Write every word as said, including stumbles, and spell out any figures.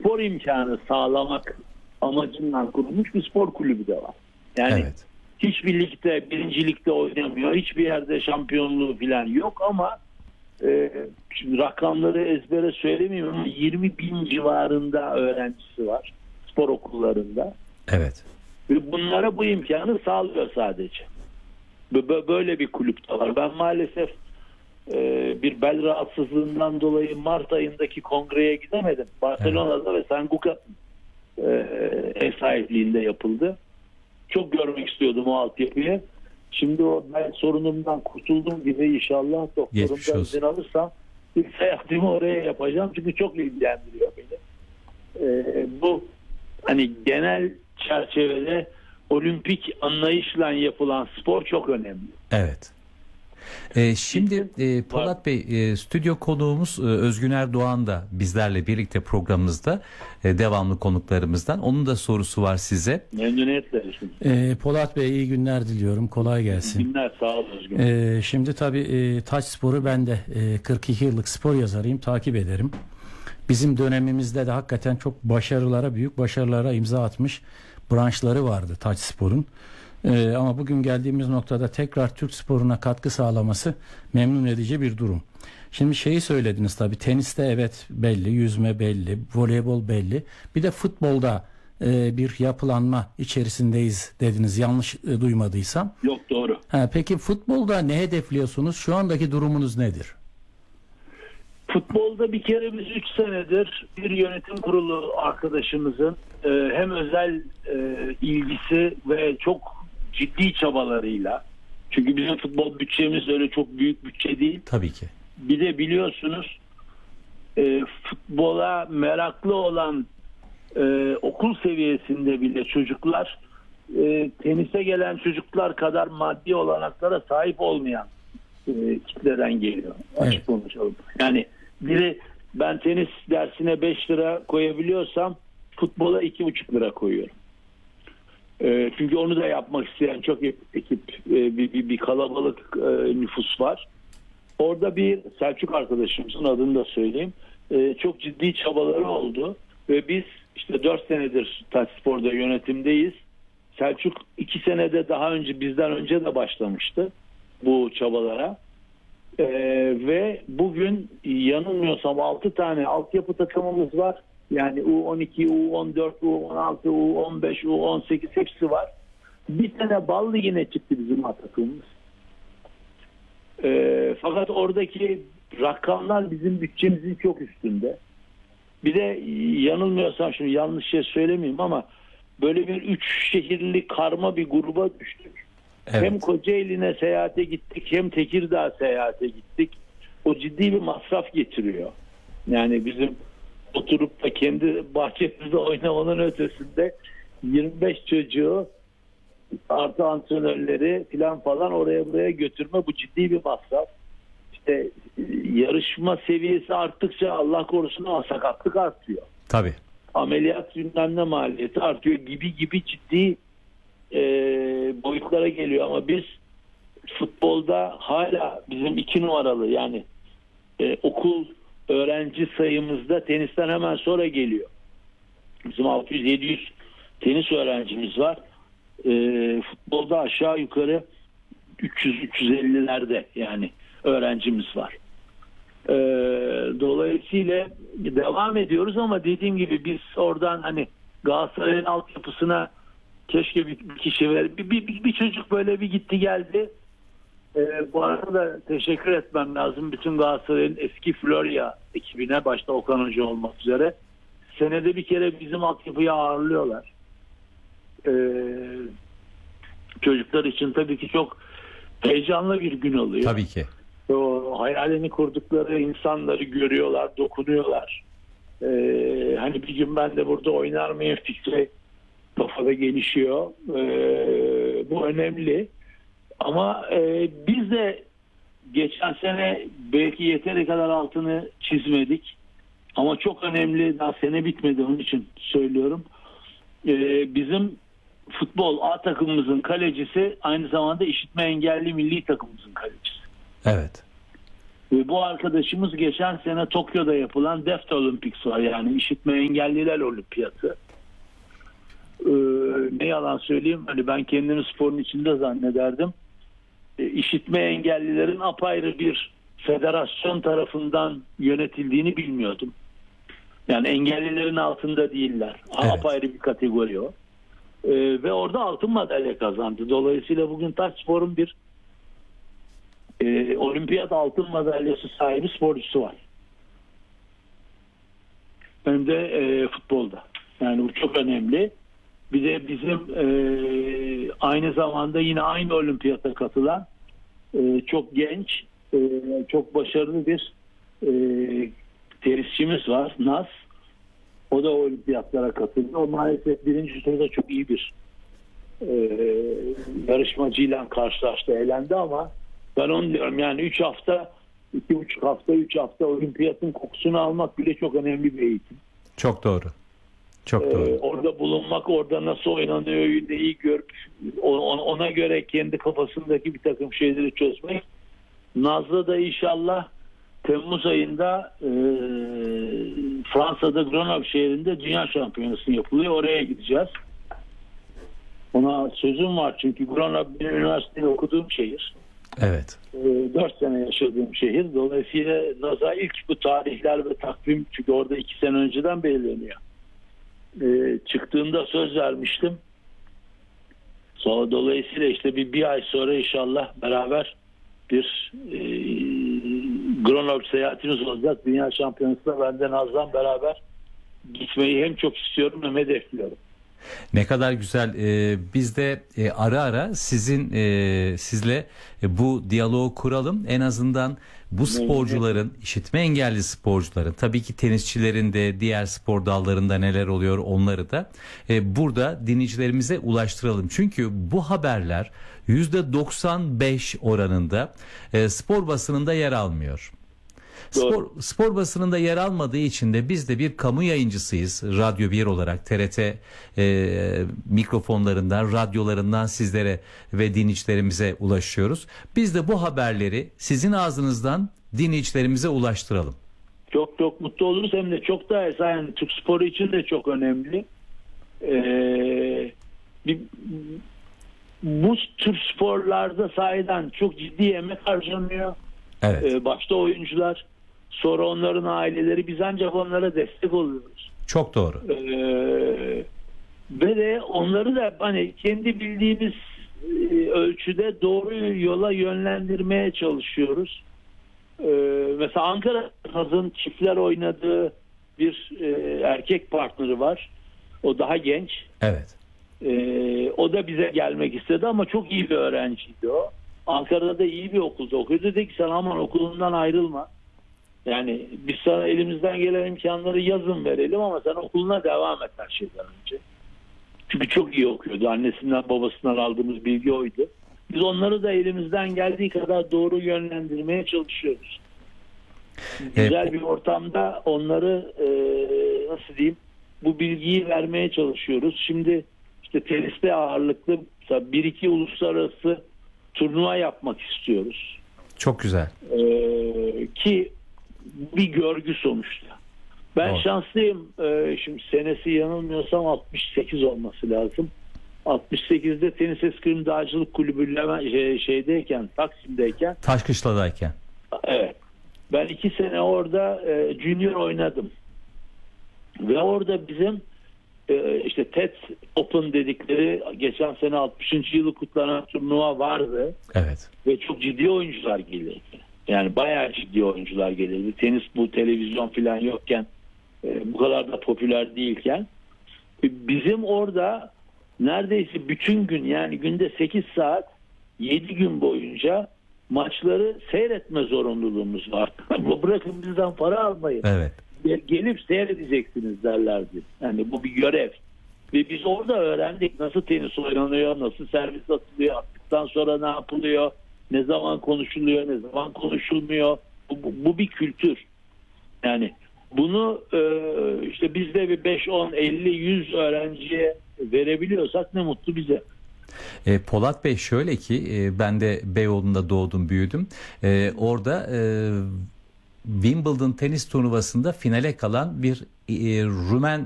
spor imkanı sağlamak amacından kurulmuş bir spor kulübü de var. Yani evet. hiçbir ligde, birinci ligde oynamıyor. Hiçbir yerde şampiyonluğu falan yok ama e, şimdi rakamları ezbere söylemeyeyim ama yirmi bin civarında öğrencisi var spor okullarında. Evet. Ve bunlara bu imkanı sağlıyor sadece. Böyle bir kulüp de var. Ben maalesef e, bir bel rahatsızlığından dolayı Mart ayındaki kongreye gidemedim. Barcelona'da evet. ve San Cucat e, ev sahipliğinde yapıldı. Çok görmek istiyordum o altyapıyı. Şimdi o ben sorunumdan kurtuldum gibi inşallah doktorumdan izin alırsam ilk seyahatimi oraya yapacağım. Çünkü çok ilgilendiriyor beni. E, bu hani genel çerçevede olimpik anlayışla yapılan spor çok önemli. Evet. Ee, şimdi e, Polat Bey, e, stüdyo konuğumuz e, Özgün Erdoğan da bizlerle birlikte programımızda e, devamlı konuklarımızdan. Onun da sorusu var size. Memnuniyetle. E, Polat Bey iyi günler diliyorum. Kolay gelsin. İyi günler, sağ olun Özgün. E, şimdi tabii e, taç sporu ben de e, kırk iki yıllık spor yazarıyım. Takip ederim. Bizim dönemimizde de hakikaten çok başarılara, büyük başarılara imza atmış branşları vardı taç sporun. Ee, ama bugün geldiğimiz noktada tekrar Türk sporuna katkı sağlaması memnun edici bir durum. Şimdi şeyi söylediniz tabii, teniste evet belli, yüzme belli, voleybol belli. Bir de futbolda e, bir yapılanma içerisindeyiz dediniz, yanlış e, duymadıysam. Yok, doğru. Ha, peki futbolda ne hedefliyorsunuz? Şu andaki durumunuz nedir? Futbolda bir kere biz üç senedir bir yönetim kurulu arkadaşımızın e, hem özel e, ilgisi ve çok ciddi çabalarıyla, çünkü bizim futbol bütçemiz öyle çok büyük bütçe değil. Tabii ki. Bir de biliyorsunuz e, futbola meraklı olan e, okul seviyesinde bile çocuklar e, tenise gelen çocuklar kadar maddi olanaklara sahip olmayan e, kitleden geliyor. Açık Evet. konuşalım. Yani biri ben tenis dersine beş lira koyabiliyorsam futbola iki buçuk lira koyuyorum. E, çünkü onu da yapmak isteyen çok ekip, e, bir, bir, bir kalabalık e, nüfus var. Orada bir Selçuk arkadaşımızın adını da söyleyeyim. E, çok ciddi çabaları oldu ve biz işte dört senedir Taç Spor'da yönetimdeyiz. Selçuk iki senede daha önce bizden önce de başlamıştı bu çabalara. Ee, ve bugün yanılmıyorsam altı tane altyapı takımımız var. Yani U on iki, U on dört, U on altı, U on beş, U on sekiz hepsi var. Bir tane bal ligine çıktı bizim takımımız. Ee, fakat oradaki rakamlar bizim bütçemizin çok üstünde. Bir de yanılmıyorsam, şimdi yanlış şey söylemeyeyim ama böyle bir üç şehirli karma bir gruba düştük. Evet. Hem Kocaeli'ne seyahate gittik hem Tekirdağ seyahate gittik. O ciddi bir masraf getiriyor. Yani bizim oturup da kendi bahçemizde oynamanın ötesinde yirmi beş çocuğu artı antrenörleri falan falan oraya buraya götürme, bu ciddi bir masraf. İşte yarışma seviyesi arttıkça Allah korusun ama sakatlık artıyor. Tabii. Ameliyat bilmem ne maliyeti artıyor gibi gibi ciddi e, boyutlara geliyor ama biz futbolda hala bizim iki numaralı yani e, okul öğrenci sayımızda tenisten hemen sonra geliyor. Bizim altı yüz yedi yüz tenis öğrencimiz var. E, futbolda aşağı yukarı üç yüz üç yüz ellilerde yani öğrencimiz var. E, dolayısıyla devam ediyoruz ama dediğim gibi biz oradan hani Galatasaray'ın altyapısına keşke bir kişi ver. Bir, bir, bir çocuk böyle bir gitti geldi. Ee, bu arada da teşekkür etmem lazım bütün Galatasaray'ın eski Florya ekibine, başta Okan Hoca olmak üzere. Senede bir kere bizim altyapıyı ağırlıyorlar. Ee, çocuklar için tabii ki çok heyecanlı bir gün oluyor. Tabii ki. O hayalini kurdukları insanları görüyorlar, dokunuyorlar. Ee, hani bir gün ben de burada oynar mıyım fikri kafada gelişiyor. Ee, bu önemli. Ama e, biz de geçen sene belki yeteri kadar altını çizmedik. Ama çok önemli, daha sene bitmedi onun için söylüyorum. Ee, bizim futbol A takımımızın kalecisi aynı zamanda işitme engelli milli takımımızın kalecisi. Evet. Ve bu arkadaşımız geçen sene Tokyo'da yapılan Deaf Olympics var, yani işitme engelliler olimpiyatı. Ee, ne yalan söyleyeyim, hani ben kendimi sporun içinde zannederdim. Ee, işitme engellilerin apayrı bir federasyon tarafından yönetildiğini bilmiyordum. Yani engellilerin altında değiller. Evet. Apayrı bir kategori o. Ee, ve orada altın madalya kazandı. Dolayısıyla bugün taç sporun bir e, olimpiyat altın madalyası sahibi sporcusu var. Hem de e, futbolda. Yani bu çok önemli. Bir de bizim e, aynı zamanda yine aynı olimpiyata katılan e, çok genç, e, çok başarılı bir e, tenisçimiz var. Naz. O da olimpiyatlara katıldı. O maalesef birinci turda çok iyi bir e, yarışmacıyla karşılaştı, elendi, ama ben onu diyorum, yani üç hafta, iki buçuk hafta, üç hafta olimpiyatın kokusunu almak bile çok önemli bir eğitim. Çok doğru. Çok doğru. Ee, orada bulunmak, orada nasıl oynanıyor iyi görüp ona göre kendi kafasındaki bir takım şeyleri çözmek. Nazlı da inşallah Temmuz ayında e, Fransa'da Grenoble şehrinde dünya şampiyonası yapılıyor. Oraya gideceğiz. Ona sözüm var, çünkü Grenoble benim üniversitede okuduğum şehir. Evet. dört sene yaşadığım şehir. Dolayısıyla Naz'a ilk bu tarihler ve takvim, çünkü orada iki sene önceden belirleniyor. Ee, çıktığında söz vermiştim. Sonra dolayısıyla işte bir, bir ay sonra inşallah beraber bir e, Grenoble seyahatimiz olacak. Dünya şampiyonasına ben de Naz'dan beraber gitmeyi hem çok istiyorum hem hedefliyorum. Ne kadar güzel. Ee, biz de e, ara ara sizin e, sizle e, bu diyaloğu kuralım. En azından bu sporcuların, işitme engelli sporcuların, tabii ki tenisçilerin de diğer spor dallarında neler oluyor onları da e, burada dinleyicilerimize ulaştıralım. Çünkü bu haberler yüzde doksan beş oranında e, spor basınında yer almıyor. Spor, spor basınında yer almadığı için de biz de bir kamu yayıncısıyız. Radyo bir olarak T R T e, mikrofonlarından, radyolarından sizlere ve dinleyicilerimize ulaşıyoruz. Biz de bu haberleri sizin ağzınızdan dinleyicilerimize ulaştıralım. Çok çok mutlu oluruz. Hem de çok da yani Türk sporu için de çok önemli. Ee, bir, bu tür sporlarda sahiden çok ciddi emek harcanıyor. Evet. Ee, başta oyuncular, sonra onların aileleri, biz ancak onlara destek oluyoruz. Çok doğru. Ee, ve de onları da hani kendi bildiğimiz e, ölçüde doğru yola yönlendirmeye çalışıyoruz. Ee, mesela Ankara Haz'ın çiftler oynadığı bir e, erkek partneri var. O daha genç. Evet. Ee, o da bize gelmek istedi ama çok iyi bir öğrenciydi o. Ankara'da iyi bir okulda okuyordu. Dedi ki sen aman okulundan ayrılma. Yani biz sana elimizden gelen imkanları yazın verelim ama sen okuluna devam et her şeyden önce. Çünkü çok iyi okuyordu. Annesinden babasından aldığımız bilgi oydu. Biz onları da elimizden geldiği kadar doğru yönlendirmeye çalışıyoruz. Güzel evet. bir ortamda onları e, nasıl diyeyim, bu bilgiyi vermeye çalışıyoruz. Şimdi işte teniste ağırlıklı bir iki uluslararası turnuva yapmak istiyoruz. Çok güzel. Ee, ki bir görgü sonuçta. Ben Doğru. şanslıyım. Ee, şimdi senesi yanılmıyorsam altmış sekiz olması lazım. altmış sekizde Tenis Eskrim Dağcılık Kulübü şey, şeydeyken, Taksim'deyken. Taşkışla'dayken. Evet. Ben iki sene orada e, junior oynadım. Ve orada bizim e, işte T E D Open dedikleri geçen sene altmışıncı yılı kutlanan turnuva vardı. Evet. Ve çok ciddi oyuncular gelirdi. Yani bayağı ciddi oyuncular gelirdi. Tenis bu televizyon falan yokken, e, bu kadar da popüler değilken. E, bizim orada neredeyse bütün gün, yani günde sekiz saat yedi gün boyunca maçları seyretme zorunluluğumuz var. Bırakın bizden para almayın. Evet. Gelip seyredeceksiniz derlerdi. Yani bu bir görev. Ve biz orada öğrendik nasıl tenis oynanıyor, nasıl servis atılıyor, attıktan sonra ne yapılıyor, ne zaman konuşuluyor, ne zaman konuşulmuyor. Bu, bu, bu bir kültür. Yani bunu e, işte biz de bir beş, on, elli, yüz öğrenciye verebiliyorsak ne mutlu bize. E, Polat Bey şöyle ki e, ben de Beyoğlu'nda doğdum büyüdüm. E, orada e, Wimbledon tenis turnuvasında finale kalan bir e, Rumen